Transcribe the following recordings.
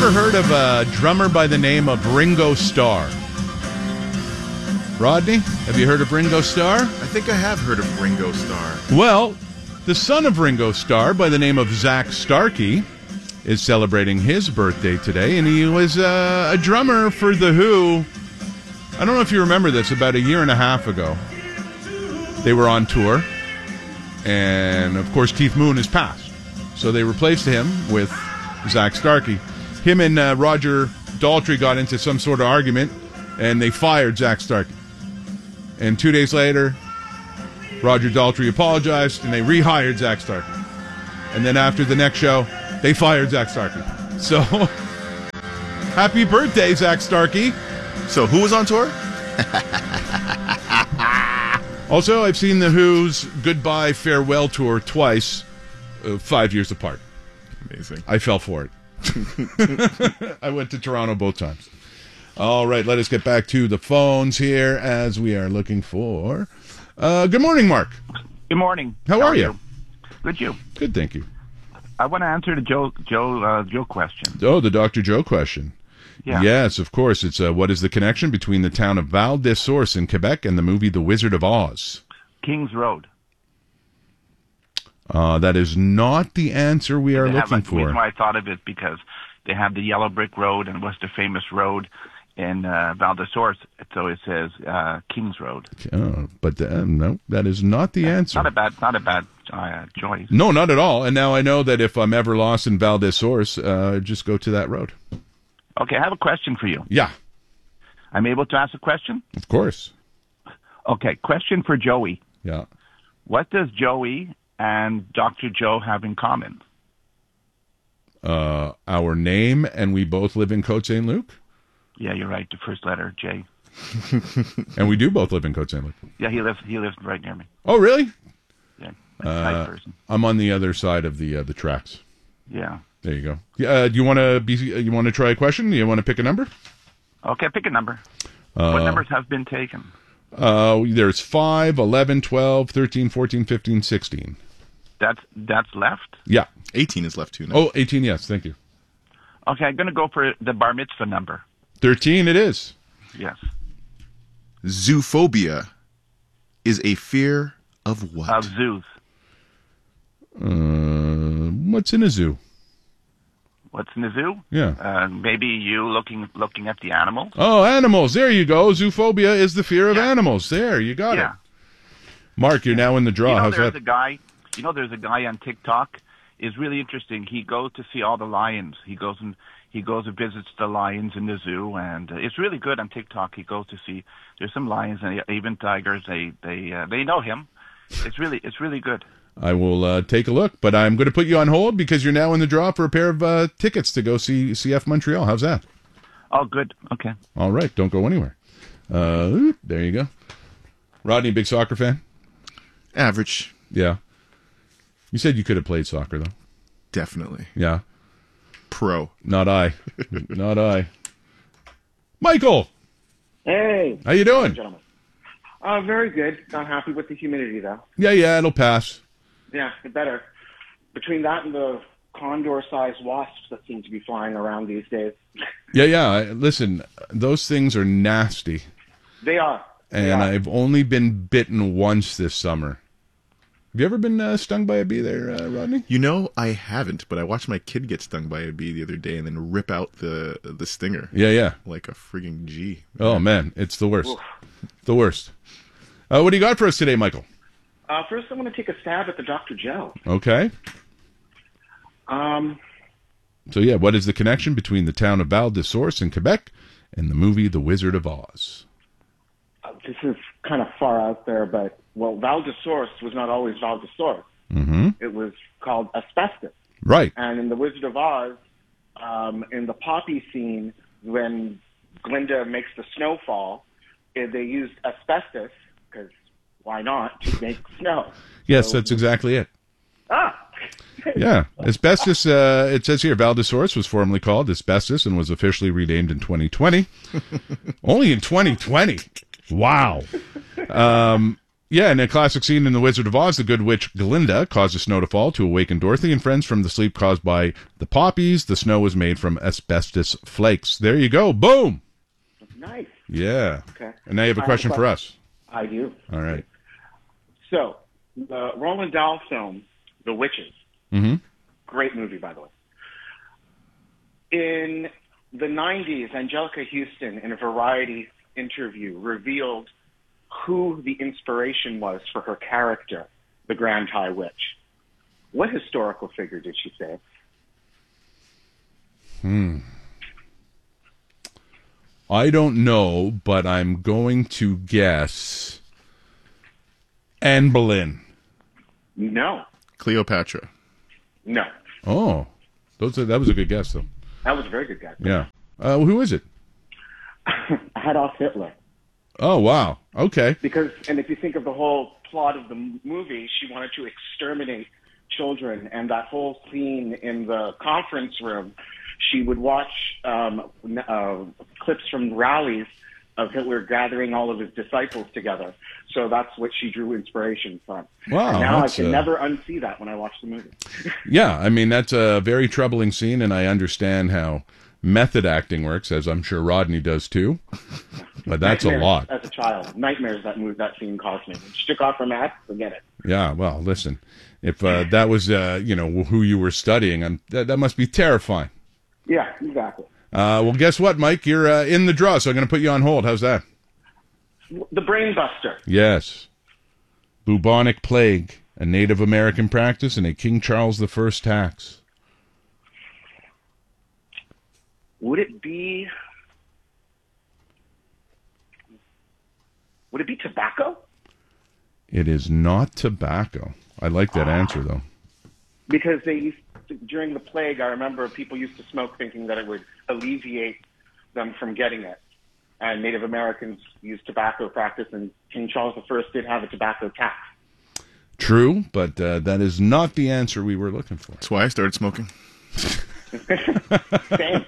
ever heard of a drummer by the name of Ringo Starr? Rodney, have you heard of Ringo Starr? I think I have heard of Ringo Starr. Well, the son of Ringo Starr by the name of Zach Starkey is celebrating his birthday today, and he was a drummer for The Who. I don't know if you remember this, about a year and a half ago. They were on tour, and of course Keith Moon has passed. So they replaced him with Zach Starkey. Him and Roger Daltrey got into some sort of argument, and they fired Zach Starkey. And 2 days later, Roger Daltrey apologized, and they rehired Zach Starkey. And then after the next show, they fired Zach Starkey. So, happy birthday, Zach Starkey. So, who was on tour? Also, I've seen The Who's Goodbye Farewell Tour twice, 5 years apart. Amazing. I fell for it. I went to Toronto both times. All right, let us get back to the phones here as we are looking for... good morning, Mark. Good morning. How are you? Good, you. Good, thank you. I want to answer the Joe question. Oh, the Dr. Joe question. Yeah. Yes, of course. It's what is the connection between the town of Val des Sources in Quebec and the movie The Wizard of Oz? Kings Road. That is not the answer we are looking for. The reason why I thought of it because they have the Yellow Brick Road and what's the famous road in Val des Sources, so it says Kings Road. But no, that is not the answer. Not a bad choice. No, not at all. And now I know that if I'm ever lost in Val des Sources, just go to that road. Okay, I have a question for you. Yeah. I'm able to ask a question? Of course. Okay, question for Joey. Yeah. What does Joey and Dr. Joe have in common? Our name, and we both live in Côte Saint Luc. Yeah, you're right. The first letter, J. And we do both live in Côte Saint Luc. Yeah, he lives right near me. Oh, really? Yeah, nice person. I'm on the other side of the tracks. Yeah. There you go. Do you want to try a question? Do you want to pick a number? Okay, pick a number. What numbers have been taken? There's 5, 11, 12, 13, 14, 15, 16. That's left? Yeah. 18 is left too now. Oh, 18, yes. Thank you. Okay, I'm going to go for the bar mitzvah number. 13 it is. Yes. Zoophobia is a fear of what? Of zoos. What's in a zoo? What's in the zoo? Yeah. Maybe you looking at the animals. Oh, animals. There you go. Zoophobia is the fear of animals. There, you got it. Mark, you're now in the draw. How's that? There's a guy on TikTok. It's really interesting. He goes to see all the lions. He goes and visits the lions in the zoo, and it's really good on TikTok. He goes to see. There's some lions and even tigers. They know him. It's really good. I will take a look, but I'm going to put you on hold because you're now in the draw for a pair of tickets to go see CF Montreal. How's that? Oh, good. Okay. All right. Don't go anywhere. There you go. Rodney, big soccer fan? Average. Yeah. You said you could have played soccer, though. Definitely. Yeah. Pro. Not I. Not I. Michael! Hey. How you doing? Hey, gentlemen. Very good. Not happy with the humidity, though. Yeah, it'll pass. Yeah, it better. Between that and the condor-sized wasps that seem to be flying around these days. Yeah. Listen, those things are nasty. They are. I've only been bitten once this summer. Have you ever been stung by a bee there, Rodney? You know, I haven't, but I watched my kid get stung by a bee the other day and then rip out the stinger. Yeah. Like a frigging G. Oh, man. It's the worst. Oof. The worst. What do you got for us today, Michael? First, I'm going to take a stab at the Dr. Joe. Okay. So, what is the connection between the town of Val des Sources in Quebec and the movie The Wizard of Oz? This is kind of far out there, but, Val des Sources was not always Val des Sources. Mm-hmm. It was called Asbestos. Right. And in The Wizard of Oz, in the poppy scene, when Glinda makes the snowfall, they used asbestos, because why not, to make snow. Yes, that's exactly it. Yeah. Asbestos, it says here, Val des Sources was formerly called Asbestos and was officially renamed in 2020. Only in 2020. Wow. Yeah, in a classic scene in The Wizard of Oz, the good witch Glinda causes snow to fall to awaken Dorothy and friends from the sleep caused by the poppies. The snow was made from asbestos flakes. There you go. Boom. Nice. Yeah. Okay. And now you have a question for us. I do. All right. So, the Roald Dahl film, The Witches. Mm-hmm. Great movie, by the way. In the 90s, Angelica Houston, in a Variety interview, revealed who the inspiration was for her character, the Grand High Witch. What historical figure did she say? I don't know, but I'm going to guess Anne Boleyn. No. Cleopatra. No. Oh, that was a good guess, though. That was a very good guess. Yeah. Who is it? Adolf Hitler. Oh, wow. Okay. Because, and if you think of the whole plot of the movie, she wanted to exterminate children, and that whole scene in the conference room, she would watch clips from rallies of Hitler gathering all of his disciples together. So that's what she drew inspiration from. Wow. And now I can never unsee that when I watch the movie. Yeah, I mean, that's a very troubling scene, and I understand how method acting works, as I'm sure Rodney does too. But that's Nightmares, a lot. As a child, nightmares that scene caused me. When she took off her mask, forget it. Yeah, well, listen, if that was who you were studying, that must be terrifying. Yeah, exactly. Well, guess what, Mike? You're in the draw, so I'm going to put you on hold. How's that? The Brain Buster. Yes. Bubonic plague, a Native American practice, and a King Charles I tax. Would it be tobacco? It is not tobacco. I like that answer, though. Because during the plague, I remember people used to smoke thinking that it would alleviate them from getting it. And Native Americans used tobacco practice, and King Charles I did have a tobacco tax. True, but that is not the answer we were looking for. That's why I started smoking. Same.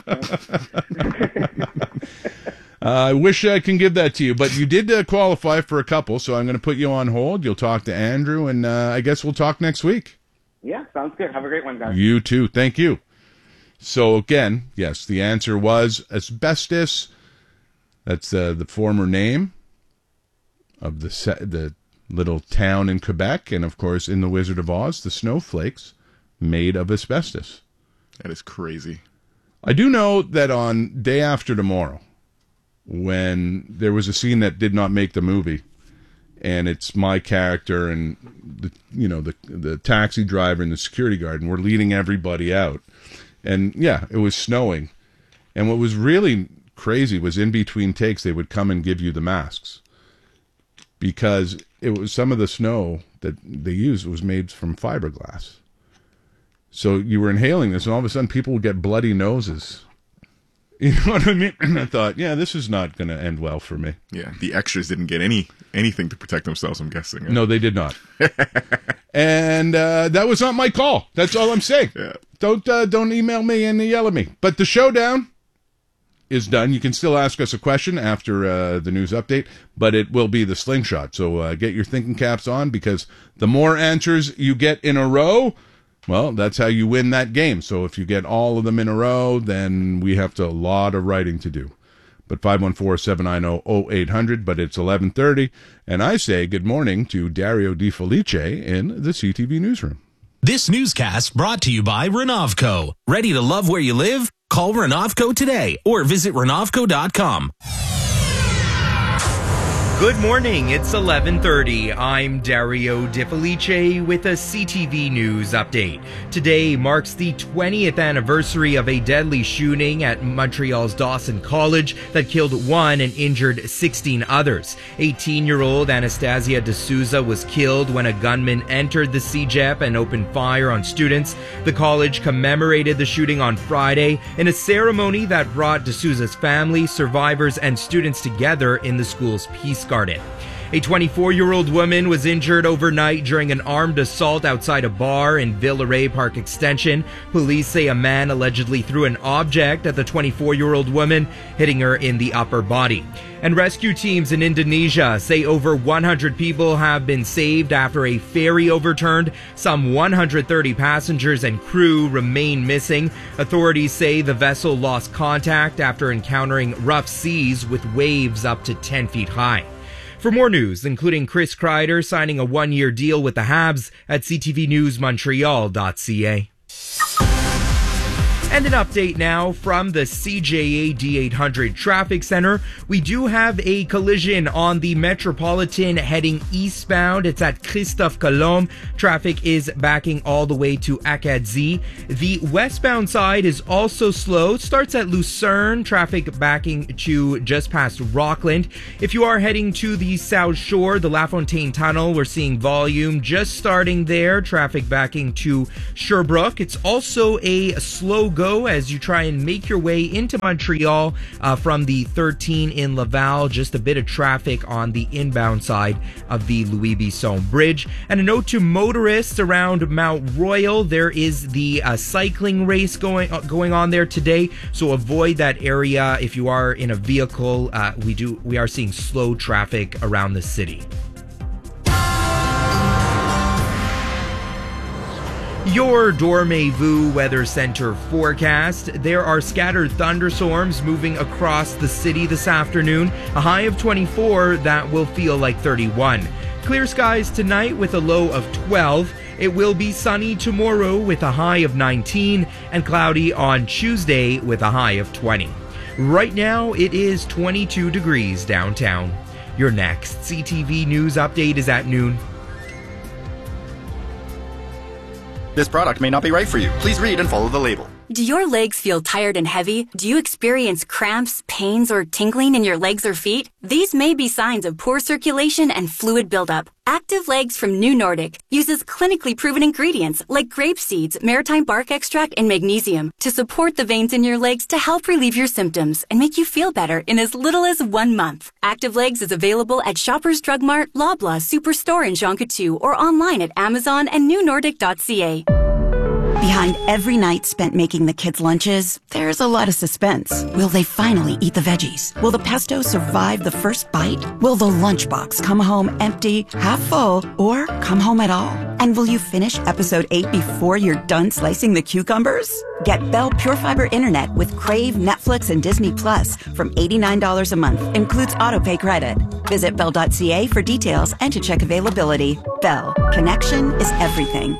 I wish I can give that to you, but you did qualify for a couple, so I'm going to put you on hold. You'll talk to Andrew, and I guess we'll talk next week. Yeah, sounds good. Have a great one, guys. You too. Thank you. So again, yes, the answer was asbestos. That's the former name of the little town in Quebec, and of course in The Wizard of Oz, the snowflakes made of asbestos. That is crazy. I do know that on Day After Tomorrow, when there was a scene that did not make the movie, and it's my character and the taxi driver and the security guard, and we're leading everybody out, and yeah, it was snowing, and what was really crazy was in between takes they would come and give you the masks, because it was some of the snow that they used was made from fiberglass. So you were inhaling this, and all of a sudden people would get bloody noses. You know what I mean? And I thought, yeah, this is not going to end well for me. Yeah, the extras didn't get anything to protect themselves, I'm guessing. No, they did not. And that was not my call. That's all I'm saying. Yeah. Don't email me and yell at me. But the showdown is done. You can still ask us a question after the news update, but it will be the slingshot. So get your thinking caps on, because the more answers you get in a row, well, that's how you win that game. So if you get all of them in a row, then we have a lot of writing to do. But 514-790-0800, but it's 11:30, and I say good morning to Dario Di Felice in the CTV newsroom. This newscast brought to you by Renovco. Ready to love where you live? Call Renovco today or visit Renovco.com. Good morning, it's 11:30. I'm Dario Di Felice with a CTV News update. Today marks the 20th anniversary of a deadly shooting at Montreal's Dawson College that killed 1 and injured 16 others. 18-year-old Anastasia D'Souza was killed when a gunman entered the CEGEP and opened fire on students. The college commemorated the shooting on Friday in a ceremony that brought D'Souza's family, survivors, and students together in the school's Peace Garden. A 24-year-old woman was injured overnight during an armed assault outside a bar in Villeray Park Extension. Police say a man allegedly threw an object at the 24-year-old woman, hitting her in the upper body. And rescue teams in Indonesia say over 100 people have been saved after a ferry overturned. Some 130 passengers and crew remain missing. Authorities say the vessel lost contact after encountering rough seas with waves up to 10 feet high. For more news, including Chris Kreider signing a one-year deal with the Habs, at ctvnewsmontreal.ca. And an update now from the CJA D800 Traffic Center. We do have a collision on the Metropolitan heading eastbound. It's at Christophe Colomb. Traffic is backing all the way to Acadie. The westbound side is also slow. It starts at Lucerne. Traffic backing to just past Rockland. If you are heading to the South Shore, the La Fontaine Tunnel, we're seeing volume just starting there. Traffic backing to Sherbrooke. It's also a slow go as you try and make your way into Montreal from the 13 in Laval. Just a bit of traffic on the inbound side of the Louis Bisson Bridge. And a note to motorists around Mount Royal, there is the cycling race going on there today, so avoid that area if you are in a vehicle. We are seeing slow traffic around the city. Your Dormez-vous Weather Center forecast. There are scattered thunderstorms moving across the city this afternoon. A high of 24 that will feel like 31. Clear skies tonight with a low of 12. It will be sunny tomorrow with a high of 19 and cloudy on Tuesday with a high of 20. Right now it is 22 degrees downtown. Your next CTV News update is at noon. This product may not be right for you. Please read and follow the label. Do your legs feel tired and heavy? Do you experience cramps, pains, or tingling in your legs or feet? These may be signs of poor circulation and fluid buildup. Active Legs from New Nordic uses clinically proven ingredients like grape seeds, maritime bark extract, and magnesium to support the veins in your legs to help relieve your symptoms and make you feel better in as little as 1 month. Active Legs is available at Shoppers Drug Mart, Loblaw, Superstore, and Jean Coutu, or online at Amazon and newnordic.ca. Behind every night spent making the kids' lunches, there's a lot of suspense. Will they finally eat the veggies? Will the pesto survive the first bite? Will the lunchbox come home empty, half full, or come home at all? And will you finish episode 8 before you're done slicing the cucumbers? Get Bell Pure Fiber Internet with Crave, Netflix, and Disney Plus from $89 a month. Includes autopay credit. Visit Bell.ca for details and to check availability. Bell. Connection is everything.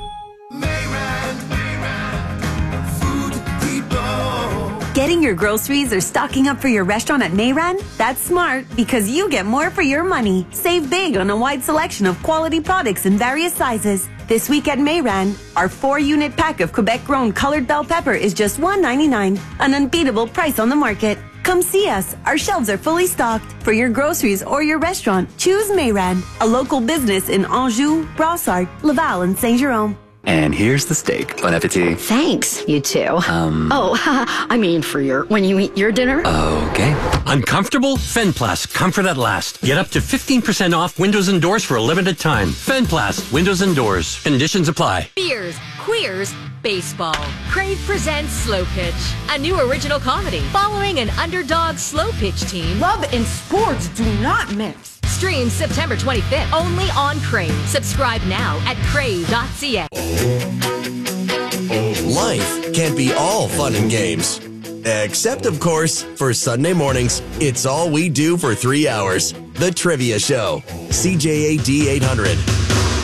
Getting your groceries or stocking up for your restaurant at Mayran? That's smart because you get more for your money. Save big on a wide selection of quality products in various sizes. This week at Mayran, our 4-unit pack of Quebec-grown colored bell pepper is just $1.99, an unbeatable price on the market. Come see us. Our shelves are fully stocked. For your groceries or your restaurant, choose Mayran, a local business in Anjou, Brossard, Laval, and Saint-Jérôme. And here's the steak. Bon appetit. Thanks, you two. I mean when you eat your dinner. Okay. Uncomfortable? Fenplast, comfort at last. Get up to 15% off windows and doors for a limited time. Fenplast, windows and doors. Conditions apply. Beers, queers, baseball. Crave presents Slow Pitch, a new original comedy following an underdog slow pitch team. Love and sports do not mix. Streams September 25th only on Crave. Subscribe now at crave.ca. Life can't be all fun and games. Except, of course, for Sunday mornings, it's all we do for 3 hours. The Trivia Show. CJA D800.